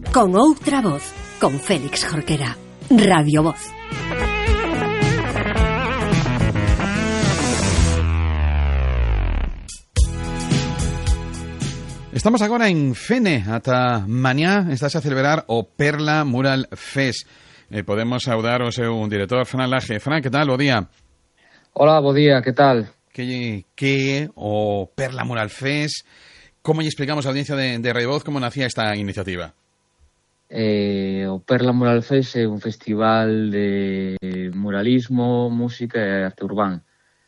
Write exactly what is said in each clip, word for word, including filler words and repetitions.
con outra voz, con Félix Jorquera. Radio Voz. Estamos agora en Fene, ata mañá estás a celebrar o Perla Mural Fest. Eh, podemos saudar o seu director, Fran Laje. Fran, que tal? Bo día. Hola, bo día, que tal? Que, que o Perla Mural Fest? Como lle explicamos a audiencia de, de Radio Voz como nacía esta iniciativa? Eh, o Perla Mural Fest é un festival de muralismo, música e arte urbán.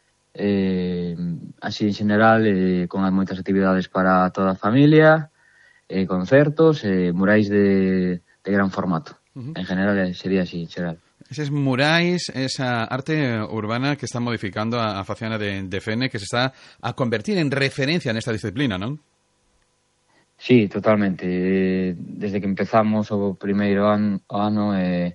Eh, así en general, eh, con moitas actividades para toda a familia, eh, concertos, eh, murais de, de gran formato. Uh-huh. En general sería así, en general. Eses murais, esa arte urbana que está modificando a, a faciana de, de Fene, que se está a convertir en referencia nesta disciplina, non? Sí, totalmente. Desde que empezamos o primeiro an, o ano eh,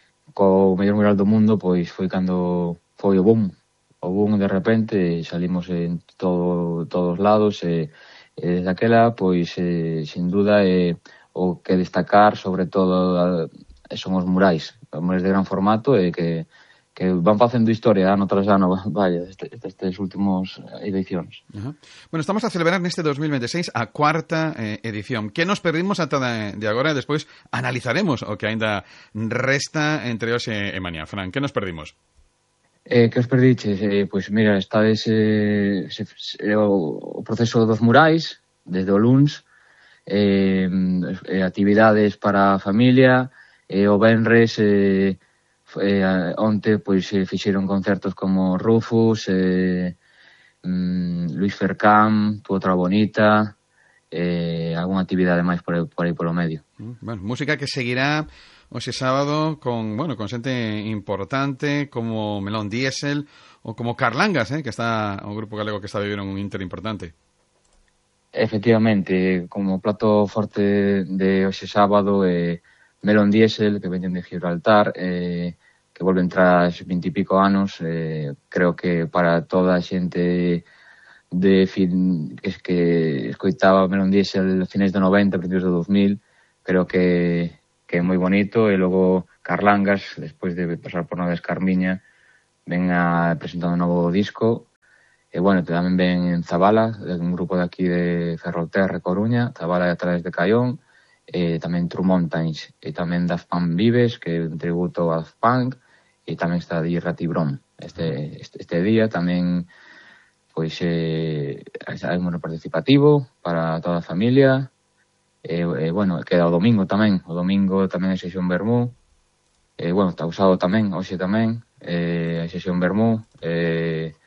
co mellor mural do mundo, pois foi cando foi o boom. O boom de repente, salimos en todo, todos lados e, e desde aquela, pois, eh, sin duda, eh, o que destacar, sobre todo, eh, son os murais. Os murais de gran formato e que, que van facendo historia ano tras ano, vaya, estes, estes últimos edicións. Uh-huh. Bueno, estamos a celebrar neste dos mil veintiséis a cuarta eh, edición. Que nos perdimos ata de, de agora? Despois analizaremos o que aínda resta entre hoxe e mañá. Fran, que nos perdimos? Eh, que os perdiches? Eh, pois mira, estades eh, se, se, o, o proceso dos murais, desde o luns, eh, eh, actividades para a familia, eh, o venres, eh, eh, onte, pois, eh, fixeron concertos como Rufus, eh, mm, Luis Fercán, Tu Outra Bonita, eh, algunha actividade máis por aí, por aí polo medio. Bueno, música que seguirá hoxe sábado con, bueno, con xente importante como Melón Diesel ou como Carlangas, eh, que está o grupo galego que está vivendo un inter importante. Efectivamente, como plato forte de hoxe sábado, eh, Melón Diesel, que veñen de Gibraltar, eh, que volven tras vinte e pico anos, eh, creo que para toda a xente de fin, que, que escoitaba Melón Diesel finais do noventa, principios do dos mil, creo que que é moi bonito, e logo Carlangas, despois de pasar por Noves Carmiña, ven a presentar un novo disco, e bueno, tamén ven en Zabala, un grupo de aquí de Ferrolterra, Coruña, Zabala a través de Caión, e tamén True Mountains, e tamén Daft Punk Vives, que é un tributo a Daft Punk, e tamén está de Irra Tibrón. Este, este, este día tamén, pois, eh, hai un participativo para toda a familia. E, e, bueno, queda o domingo tamén. O domingo tamén hai sesión Vermú. E, bueno, está usado tamén, hoxe tamén. E, hai sesión Vermú. E,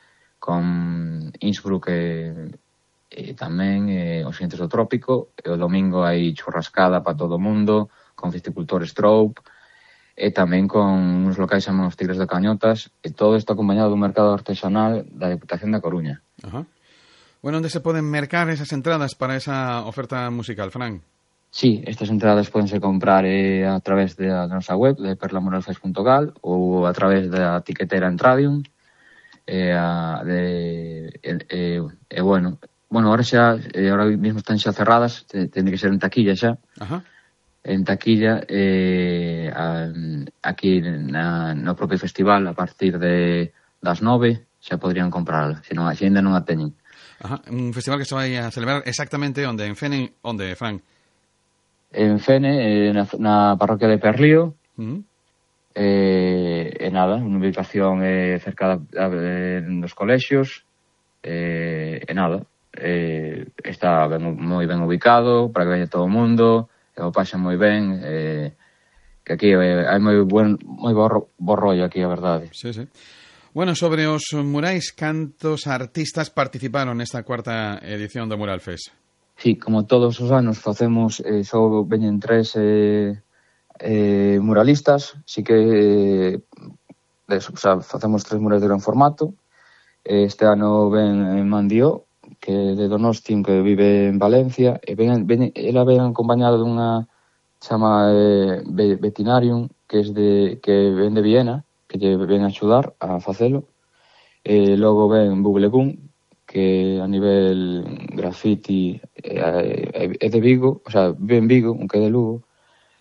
con Innsbruck e, e tamén e, os xentes do Trópico. E o domingo hai churrascada para todo o mundo, con Festicultor Strobe. E tamén con uns locais chamados Tigres de Cañotas. E todo isto acompañado dun mercado artesanal da Deputación da Coruña. Ajá. Bueno, onde se poden mercar esas entradas para esa oferta musical, Fran? Sí, estas entradas podense comprar eh, a través da nosa web, de perla mural fest punto gal, ou a través da tiquetera Entradium. E, a, de, e, e, e bueno, bueno, ahora xa, eh, ahora mismo están xa cerradas, te, ten que ser en taquilla xa. Ajá. En taquilla, eh, a, aquí na, no propio festival, a partir de das nove, xa podrían comprarla, se non, xa ainda non a teñen. Ajá, un festival que se vai a celebrar exactamente onde, en Fene, onde, Fran? En Fene, eh, na, na parroquia de Perlío, uh-huh. eh, e nada, unha ubicación eh, cerca da, de, dos colexios, eh, e nada, eh, está ben, moi ben ubicado, para que veña todo o mundo, e o pasa moi ben, eh, que aquí eh, hai moi buen, moi bo, bo rollo aquí, a verdade. Sí, sí. Bueno, sobre os murais, cantos artistas participaron nesta cuarta edición do Mural Fest? Sí, como todos os anos facemos, eh, só veñen tres eh, eh, muralistas, sí que eh, o sea, facemos tres murais de gran formato. Este ano ven Mandió, que é de Donosti, que vive en Valencia, e ven, ven, ela ven acompañada dunha chama eh, Vetinarium, que é de, que ven de Viena, que lle ven a axudar a facelo. E logo ven Bublegún, que a nivel graffiti é, é de Vigo, o sea, vive en Vigo, aunque é de Lugo,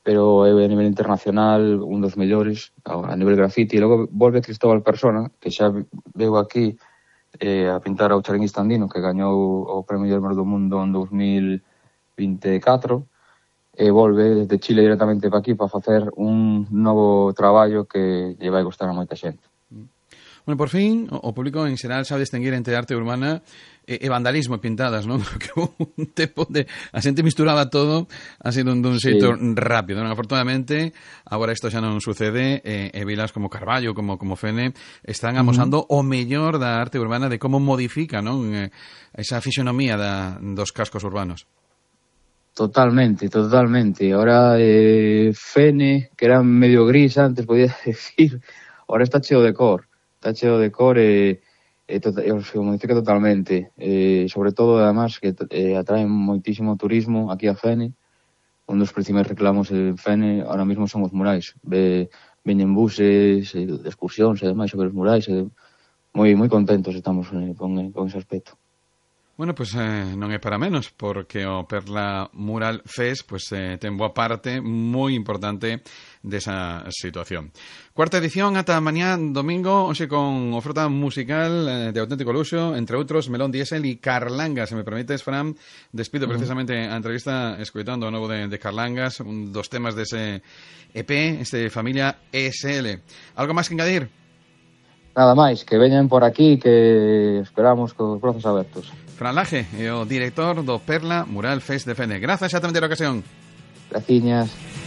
pero é a nivel internacional un dos mellores a nivel grafiti. E logo volve Cristóbal Persona, que xa veu aquí eh, a pintar ao Charinguista Andino, que gañou o Premio Yermer do Mundo en dos mil vinte e catro, e volve desde Chile directamente para aquí para facer un novo traballo que lle vai gustar a moita xente. Bueno, por fin, o público en xeral sabe distinguir entre arte urbana e, e vandalismo e pintadas, non? Porque un tempo de a xente misturaba todo así dun, dun Sí. xeito rápido, non? Afortunadamente, agora isto xa non sucede e, e vilas como Carballo, como, como Fene, están amosando uh-huh. o mellor da arte urbana de como modifica, non? Eh, esa fisionomía da, dos cascos urbanos. Totalmente, totalmente. Ahora eh, Fene, que era medio gris antes, podía decir, ahora está cheo de cor. Está cheo de cor e, e, to, e se modifica totalmente. E, sobre todo, además, que eh, atrae moitísimo turismo aquí a Fene. Un dos principais reclamos en Fene ahora mismo son os murais. Ve, veñen buses, eh, excursións e demais sobre os murais. E, moi moi contentos estamos eh, con, con ese aspecto. Bueno, pues eh, non é para menos, porque o Perla Mural Fest pues, eh, ten boa parte moi importante desa situación. Cuarta edición ata mañá domingo, hoxe con oferta musical eh, de auténtico luxo, entre outros Melón Diesel e Carlangas. Se me permites, Fran, despido uh-huh. precisamente a entrevista escoitando o novo de, de Carlangas, un dos temas dese E P, este Familia E S L. Algo máis que engadir? Nada máis, que veñen por aquí, que esperamos cos brazos abertos. Fran Laje, é o director do Perla Mural Fest de Fene. Grazas xa tamén ter ocasión. Graciñas.